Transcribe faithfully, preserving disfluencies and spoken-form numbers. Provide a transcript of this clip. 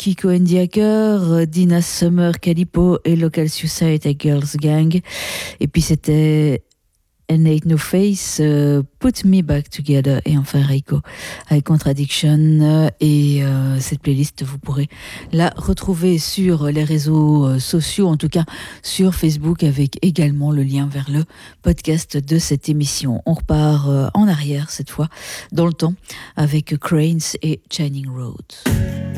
Kiko and the Hacker, Dina Summer, Calipo et Local Suicide et Girls Gang. Et puis c'était And Ain't No Face, uh, Put Me Back Together, et enfin Reiko avec Contradiction. Et euh, cette playlist, vous pourrez la retrouver sur les réseaux euh, sociaux, en tout cas sur Facebook, avec également le lien vers le podcast de cette émission. On repart euh, en arrière cette fois, dans le temps, avec Cranes et Shining Road.